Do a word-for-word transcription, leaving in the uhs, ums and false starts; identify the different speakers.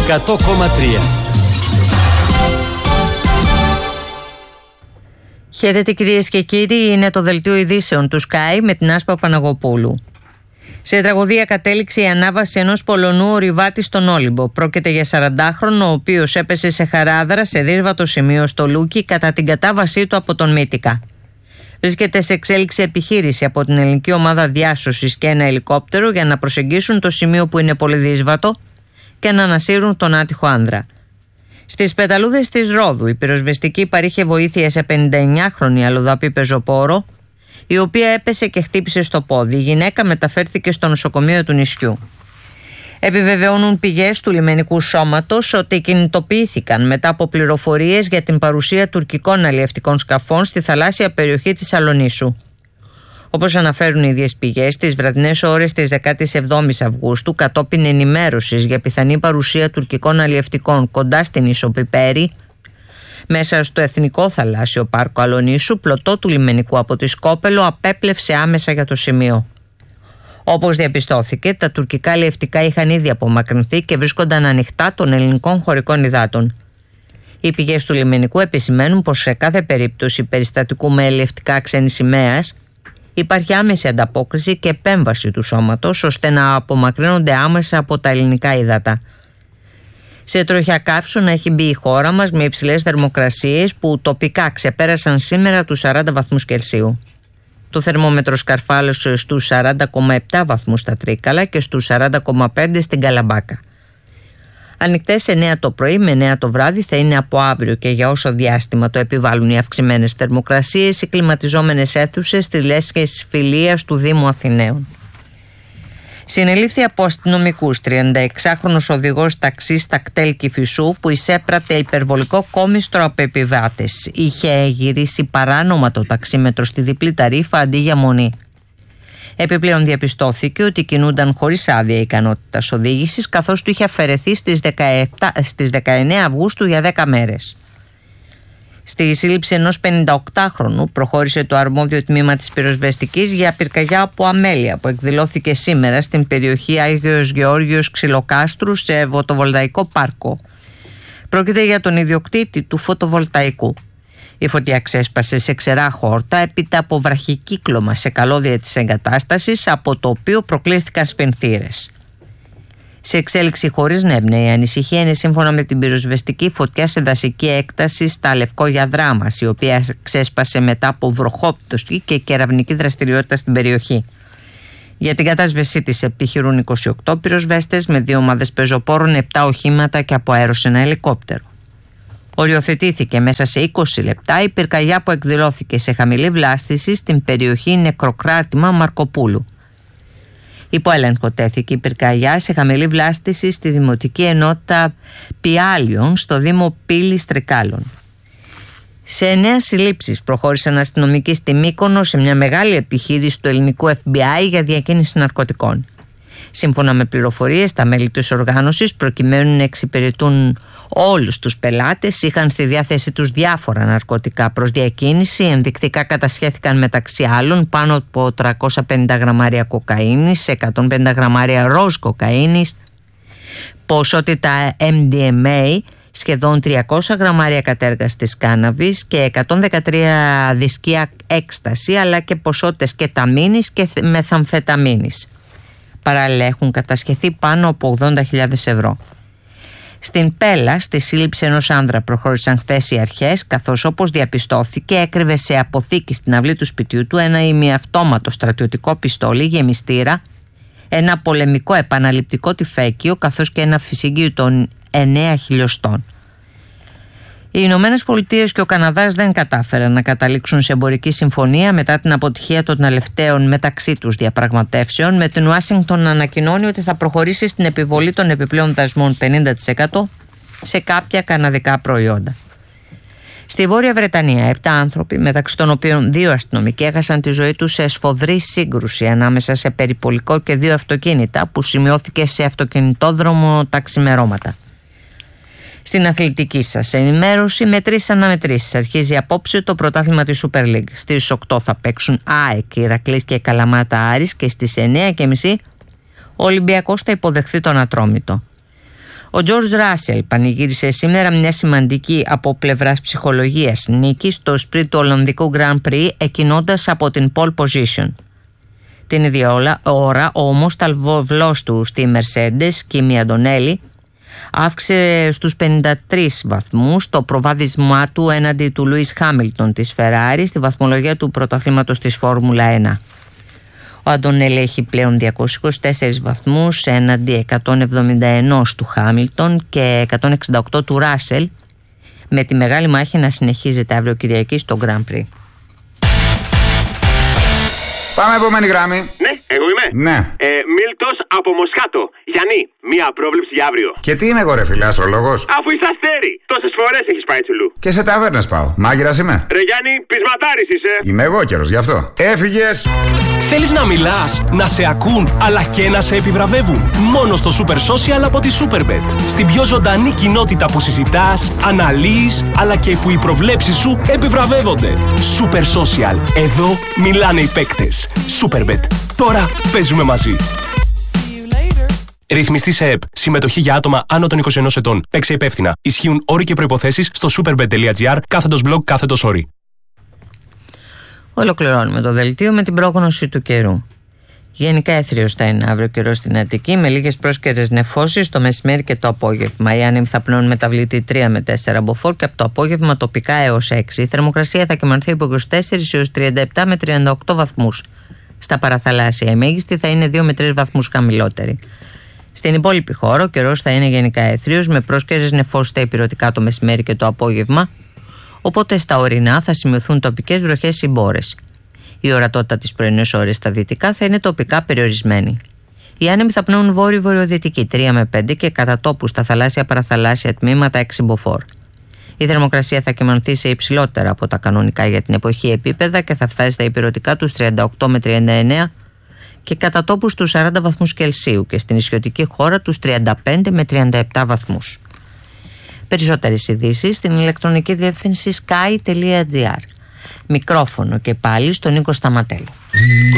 Speaker 1: εκατό κόμμα τρία.
Speaker 2: Χαίρετε κυρίες και κύριοι, είναι το δελτίο ειδήσεων του Sky με την Άσπα Παναγοπούλου. Σε τραγωδία κατέληξε η ανάβαση ενός Πολωνού ορειβάτη στον Όλυμπο. Πρόκειται για σαραντάχρονο, ο οποίος έπεσε σε χαράδρα σε δύσβατο σημείο στο Λούκι κατά την κατάβασή του από τον Μύτικα. Βρίσκεται σε εξέλιξη επιχείρηση από την ελληνική ομάδα διάσωσης και ένα ελικόπτερο για να προσεγγίσουν το σημείο που είναι πολύ δύσβατο και να ανασύρουν τον άτυχο άνδρα. Στις πεταλούδες της Ρόδου, η πυροσβεστική παρήχε βοήθεια σε πενηνταεννιάχρονη αλλοδαπή πεζοπόρο, η οποία έπεσε και χτύπησε στο πόδι. Η γυναίκα μεταφέρθηκε στο νοσοκομείο του νησιού. Επιβεβαιώνουν πηγές του λιμενικού σώματος ότι κινητοποιήθηκαν μετά από πληροφορίες για την παρουσία τουρκικών αλλιευτικών σκαφών στη θαλάσσια περιοχή της Σαλονίσου. Όπως αναφέρουν οι ίδιες πηγές, στις βραδινές ώρες της δεκαεπτά Αυγούστου, κατόπιν ενημέρωσης για πιθανή παρουσία τουρκικών αλλιευτικών κοντά στην ίσο Πιπέρη, μέσα στο Εθνικό Θαλάσσιο Πάρκο Αλονίσου, πλωτό του λιμενικού από τη Σκόπελο απέπλευσε άμεσα για το σημείο. Όπως διαπιστώθηκε, τα τουρκικά αλλιευτικά είχαν ήδη απομακρυνθεί και βρίσκονταν ανοιχτά των ελληνικών χωρικών υδάτων. Οι πηγές του λιμενικού επισημαίνουν πως σε κάθε περίπτωση περιστατικού με αλλιευτικά ξένης σημαίας υπάρχει άμεση ανταπόκριση και επέμβαση του σώματος ώστε να απομακρύνονται άμεσα από τα ελληνικά ύδατα. Σε τροχιά καύσωνα έχει μπει η χώρα μας με υψηλές θερμοκρασίες που τοπικά ξεπέρασαν σήμερα τους σαράντα βαθμούς Κελσίου. Το θερμόμετρο σκαρφάλωσε στους σαράντα κόμμα επτά βαθμούς στα Τρίκαλα και στους σαράντα κόμμα πέντε στην Καλαμπάκα. Ανοιχτές εννιά το πρωί με εννιά το βράδυ θα είναι από αύριο και για όσο διάστημα το επιβάλλουν οι αυξημένες θερμοκρασίες οι κλιματιζόμενες αίθουσες της Λέσχης Φιλίας του Δήμου Αθηναίων. Συνελήφθη από αστυνομικούς τριανταεξάχρονος οδηγός ταξί στα κτέλ Κηφισού που εισέπρατε υπερβολικό κόμιστρο από επιβάτες. Είχε γυρίσει παράνομα το ταξίμετρο στη διπλή ταρίφα αντί για μονή. Επιπλέον διαπιστώθηκε ότι κινούνταν χωρίς άδεια ικανότητας οδήγησης, καθώς του είχε αφαιρεθεί στις, δεκαεπτά, στις δεκαεννέα Αυγούστου για δέκα μέρες. Στη σύλληψη ενός πενηνταοκτάχρονου προχώρησε το αρμόδιο τμήμα της πυροσβεστικής για πυρκαγιά από αμέλεια που εκδηλώθηκε σήμερα στην περιοχή Άγιος Γεώργιος Ξυλοκάστρου σε φωτοβολταϊκό πάρκο. Πρόκειται για τον ιδιοκτήτη του φωτοβολταϊκού. Η φωτιά ξέσπασε σε ξερά χόρτα έπειτα από βραχικύκλωμα σε καλώδια της εγκατάστασης, από το οποίο προκλήθηκαν σπενθήρες. Σε εξέλιξη χωρίς νεύνα, η ανησυχία είναι σύμφωνα με την πυροσβεστική φωτιά σε δασική έκταση στα Λευκόγια Δράμας, η οποία ξέσπασε μετά από βροχόπτωση και κεραυνική δραστηριότητα στην περιοχή. Για την κατάσβεσή της επιχειρούν είκοσι οκτώ πυροσβέστες με δύο ομάδες πεζοπόρων, επτά οχήματα και από αέρος ένα ελικόπτερο. Οριοθετήθηκε μέσα σε είκοσι λεπτά η πυρκαγιά που εκδηλώθηκε σε χαμηλή βλάστηση στην περιοχή Νεκροκράτημα Μαρκοπούλου. Υπό έλεγχο τέθηκε η πυρκαγιά σε χαμηλή βλάστηση στη Δημοτική Ενότητα Πιάλιων στο Δήμο Πύλης Τρικάλων. Σε εννέα συλλήψεις προχώρησαν αστυνομικοί στη Μύκονο σε μια μεγάλη επιχείρηση του ελληνικού εφ μπι άι για διακίνηση ναρκωτικών. Σύμφωνα με πληροφορίες, τα μέλη της οργάνωσης, προκειμένου να εξυπηρετούν όλους τους πελάτες, είχαν στη διάθεσή τους διάφορα ναρκωτικά προς διακίνηση. Ενδεικτικά κατασχέθηκαν μεταξύ άλλων πάνω από τριακόσια πενήντα γραμμάρια κοκαίνης, εκατόν πενήντα γραμμάρια ροζ κοκαίνης, ποσότητα εμ ντι εμ έι, σχεδόν τριακόσια γραμμάρια κατέργαστης κάναβης και εκατόν δεκατρία δισκία έκσταση, αλλά και ποσότητες κεταμίνης και μεθαμφεταμίνης. Παράλληλα έχουν κατασχεθεί πάνω από ογδόντα χιλιάδες ευρώ. Στην Πέλα, στη σύλληψη ενός άνδρα προχώρησαν χθες οι αρχές, καθώς όπως διαπιστώθηκε έκρυβε σε αποθήκη στην αυλή του σπιτιού του ένα ημιαυτόματο στρατιωτικό πιστόλι γεμιστήρα, ένα πολεμικό επαναληπτικό τυφέκιο καθώς και ένα φυσίγγιο των εννέα χιλιοστών. Οι Ηνωμένες Πολιτείες και ο Καναδάς δεν κατάφεραν να καταλήξουν σε εμπορική συμφωνία μετά την αποτυχία των τελευταίων μεταξύ τους διαπραγματεύσεων, με την Ουάσιγκτον να ανακοινώνει ότι θα προχωρήσει στην επιβολή των επιπλέον δασμών πενήντα τοις εκατό σε κάποια καναδικά προϊόντα. Στη Βόρεια Βρετανία, επτά άνθρωποι, μεταξύ των οποίων δύο αστυνομικοί, έχασαν τη ζωή τους σε σφοδρή σύγκρουση ανάμεσα σε περιπολικό και δύο αυτοκίνητα που σημειώθηκε σε αυτοκινητόδρομο τα ξημερώματα. Στην αθλητική σας ενημέρωση, με τρεις αναμετρήσεις αρχίζει απόψε το πρωτάθλημα της Super League. Στις οκτώ θα παίξουν ΑΕΚ, Ηρακλής και Καλαμάτα Άρης και στις εννέα και μισή ο Ολυμπιακός θα υποδεχθεί τον Ατρόμητο. Ο Τζορτζ Ράσελ πανηγύρισε σήμερα μια σημαντική από πλευράς ψυχολογίας νίκη στο σπριτ του Ολλανδικού Grand Prix, εκκινώντας από την pole position. Την ίδια ώρα όμως ταλβοβλός του στη Mercedes, Κίμι Αντωνέλη, αύξησε στους πενήντα τρεις βαθμούς το προβάδισμά του έναντι του Λούις Χάμιλτον της Ferrari στη βαθμολογία του πρωταθλήματος της Φόρμουλα ένα. Ο Αντωνέλη έχει πλέον διακόσιους είκοσι τέσσερις βαθμούς έναντι εκατόν εβδομήντα ένα του Χάμιλτον και εκατόν εξήντα οκτώ του Ράσελ, με τη μεγάλη μάχη να συνεχίζεται αύριο Κυριακή στο Grand Prix.
Speaker 1: Πάμε επόμενη γράμμη.
Speaker 3: Ναι, εγώ είμαι.
Speaker 1: Ναι.
Speaker 3: Ε, Μίλτος από Μοσχάτο. Γιάννη, μία πρόβλεψη για αύριο.
Speaker 1: Και τι είμαι εγώ, ρε φίλε, αστρολόγος?
Speaker 3: Αφού είσαι αστέρι, τόσες φορές έχεις πάει τσουλού.
Speaker 1: Και σε ταβέρνες πάω. Μάγειρας είμαι.
Speaker 3: Ρε Γιάννη, πεισματάρης είσαι.
Speaker 1: Είμαι εγώ καιρος, γι' αυτό. Έφυγες.
Speaker 4: Θέλεις να μιλάς, να σε ακούν, αλλά και να σε επιβραβεύουν? Μόνο στο Super Social από τη Superbet. Στην πιο ζωντανή κοινότητα που συζητάς, αναλύεις, αλλά και που οι προβλέψεις σου επιβραβεύονται. Super Social. Εδώ μιλάνε οι παίκτες. Superbet. Τώρα παίζουμε μαζί. Ρυθμιστή σε ΕΠ. Συμμετοχή για άτομα άνω των είκοσι ενός ετών. Παίξε υπεύθυνα. Ισχύουν όροι και προϋποθέσεις στο superbet.gr κάθετος blog κάθετος όροι.
Speaker 2: Ολοκληρώνουμε το δελτίο με την πρόγνωση του καιρού. Γενικά έθριος θα είναι αύριο καιρό στην Αττική, με λίγες πρόσκαιρες νεφώσεις το μεσημέρι και το απόγευμα. Οι άνεμοι θα πνέουν μεταβλητή τρία με τέσσερα μποφόρ και από το απόγευμα τοπικά έως έξι. Η θερμοκρασία θα κυμανθεί από είκοσι τέσσερα έως τριάντα επτά με τριάντα οκτώ βαθμούς. Στα παραθαλάσσια η μέγιστη θα είναι δύο με τρεις βαθμούς χαμηλότερη. Στην υπόλοιπη χώρα ο καιρός θα είναι γενικά έθριος, με πρόσκαιρες νεφώσεις στα ηπειρωτικά το μεσημέρι και το απόγευμα. Οπότε στα ορεινά θα σημειωθούν τοπικές βροχές ή μπόρες. Η ορατότητα τις πρωινές ώρες στα δυτικά θα είναι τοπικά περιορισμένη. Οι άνεμοι θα πνέουν βόρειο-βορειοδυτική τρία με πέντε και κατά τόπου στα θαλάσσια παραθαλάσσια τμήματα έξι μποφόρ. Η θερμοκρασία θα κυμανθεί σε υψηλότερα από τα κανονικά για την εποχή επίπεδα και θα φτάσει στα ηπειρωτικά τους τριάντα οκτώ με τριάντα εννέα και κατά τόπου στους σαράντα βαθμούς Κελσίου και στην νησιωτική χώρα τους τριάντα πέντε με τριάντα επτά βαθμούς. Περισσότερες ειδήσεις στην ηλεκτρονική διεύθυνση sky τελεία gr. Μικρόφωνο και πάλι στον Νίκο Σταματέλο.